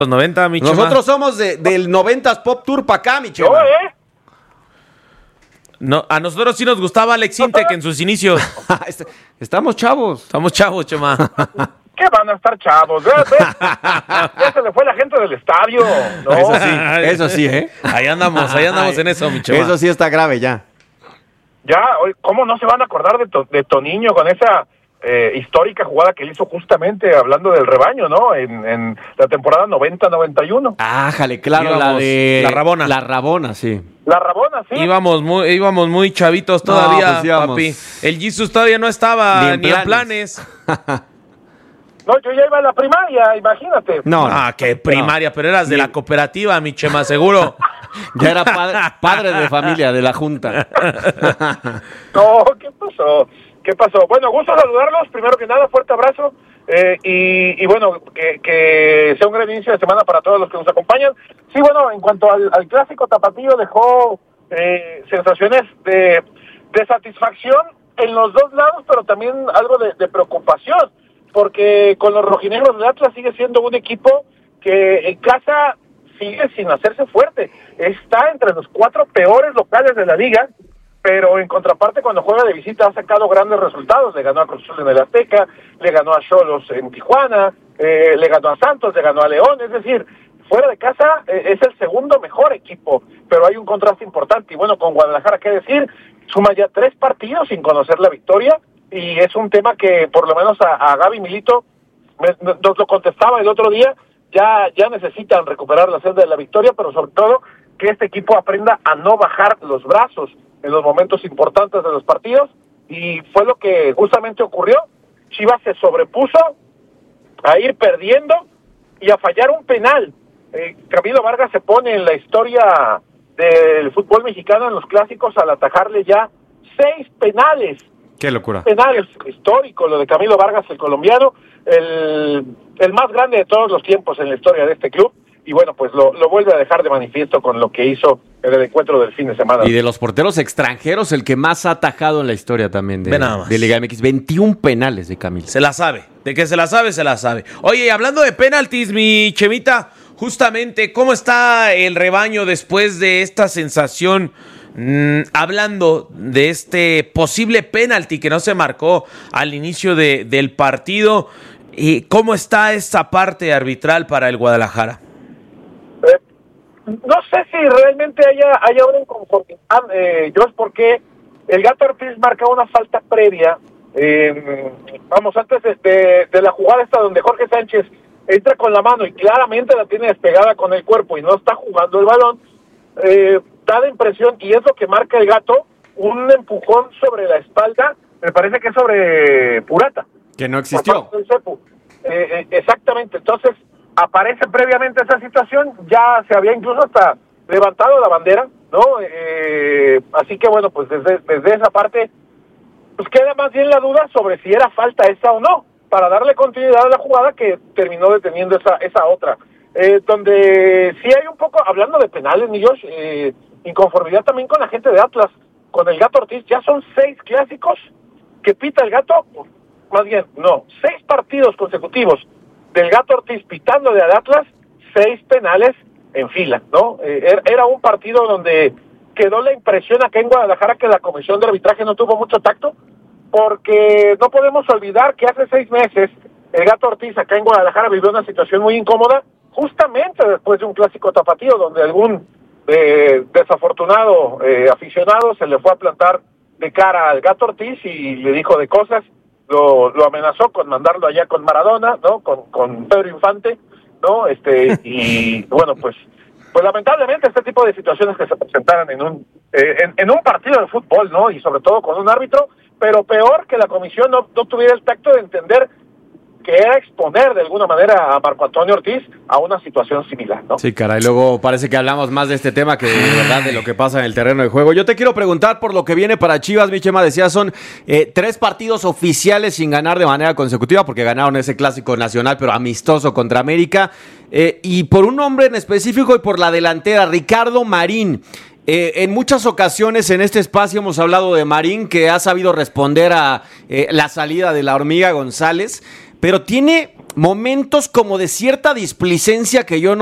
Los 90, mi Chema. Nosotros somos del 90s Pop Tour para acá, mi Chema. No, No, a nosotros sí nos gustaba Alex Intec en sus inicios. Estamos chavos. Estamos chavos, Chema. ¿Qué van a estar chavos? Ya se le fue la gente del estadio. No. Eso sí, ¿eh? Ahí andamos en eso, mi Chema. Eso sí está grave ya. Ya, ¿cómo no se van a acordar de Toniño con esa histórica jugada que él hizo justamente hablando del rebaño, ¿no? En la temporada 90-91. Ájale, claro, Íbamos, la de... la Rabona. La Rabona, sí. La Rabona, sí. Íbamos muy chavitos todavía, pues íbamos. papi. El Jesus todavía no estaba Ni en planes. No, yo ya iba a la primaria, imagínate. No, Qué primaria, pero eras de la cooperativa, mi Chema, seguro. ya era padre de familia, de la junta. No, ¿qué pasó? ¿Qué pasó? Bueno, gusto saludarlos, primero que nada, fuerte abrazo, y bueno, que sea un gran inicio de semana para todos los que nos acompañan. Sí, bueno, en cuanto al clásico tapatío, dejó sensaciones de satisfacción en los dos lados, pero también algo de preocupación, porque con los rojinegros del Atlas sigue siendo un equipo que en casa sigue sin hacerse fuerte, está entre los 4 peores locales de la liga, pero en contraparte cuando juega de visita ha sacado grandes resultados. Le ganó a Cruz Azul en el Azteca, le ganó a Xolos en Tijuana, le ganó a Santos, le ganó a León, es decir, fuera de casa es el segundo mejor equipo, pero hay un contraste importante. Y bueno, con Guadalajara, ¿qué decir? Suma ya 3 partidos sin conocer la victoria, y es un tema que por lo menos a Gaby Milito nos lo contestaba el otro día, ya necesitan recuperar la senda de la victoria, pero sobre todo que este equipo aprenda a no bajar los brazos en los momentos importantes de los partidos, y fue lo que justamente ocurrió. Chivas se sobrepuso a ir perdiendo y a fallar un penal. Camilo Vargas se pone en la historia del fútbol mexicano en los clásicos al atajarle ya 6 penales. Qué locura. Penales, histórico lo de Camilo Vargas, el colombiano, el más grande de todos los tiempos en la historia de este club. Y bueno, pues lo vuelve a dejar de manifiesto con lo que hizo en el encuentro del fin de semana. Y de los porteros extranjeros, el que más ha atajado en la historia también de Liga MX. 21 penales de Camilo. Se la sabe. De que se la sabe, se la sabe. Oye, y hablando de penaltis, mi Chemita, justamente, ¿cómo está el rebaño después de esta sensación? Hablando de este posible penalti que no se marcó al inicio del partido, ¿y cómo está esta parte arbitral para el Guadalajara? No sé si realmente haya una inconformidad, Josh, porque el Gato Ortiz marca una falta previa, antes de la jugada esta donde Jorge Sánchez entra con la mano y claramente la tiene despegada con el cuerpo y no está jugando el balón. Da la impresión, y es lo que marca el Gato, un empujón sobre la espalda, me parece que es sobre Purata. Que no existió. Exactamente, entonces aparece previamente esa situación, ya se había incluso hasta levantado la bandera, ¿no? Así que bueno, pues desde esa parte, pues queda más bien la duda sobre si era falta esa o no, para darle continuidad a la jugada que terminó deteniendo esa otra. Donde sí hay un poco, hablando de penales, mi Josh, inconformidad también con la gente de Atlas, con el Gato Ortiz. Ya son 6 clásicos que pita el Gato, más bien, no, 6 partidos consecutivos del Gato Ortiz pitándole al Atlas, 6 penales en fila, ¿no? Era un partido donde quedó la impresión acá en Guadalajara que la comisión de arbitraje no tuvo mucho tacto, porque no podemos olvidar que hace 6 meses el Gato Ortiz acá en Guadalajara vivió una situación muy incómoda, justamente después de un clásico tapatío donde algún desafortunado aficionado se le fue a plantar de cara al Gato Ortiz y le dijo de cosas, lo amenazó con mandarlo allá con Maradona, ¿no? Con Pedro Infante, ¿no? Y bueno, pues lamentablemente este tipo de situaciones que se presentaran en un partido de fútbol, ¿no? Y sobre todo con un árbitro, pero peor que la comisión no tuviera el tacto de entender que era exponer de alguna manera a Marco Antonio Ortiz a una situación similar, ¿no? Sí, caray, luego parece que hablamos más de este tema que de verdad de lo que pasa en el terreno de juego. Yo te quiero preguntar por lo que viene para Chivas, mi Chema, decía, son 3 partidos oficiales sin ganar de manera consecutiva, porque ganaron ese clásico nacional, pero amistoso contra América, y por un nombre en específico y por la delantera, Ricardo Marín. En muchas ocasiones en este espacio hemos hablado de Marín, que ha sabido responder a la salida de la Hormiga González, pero tiene momentos como de cierta displicencia que yo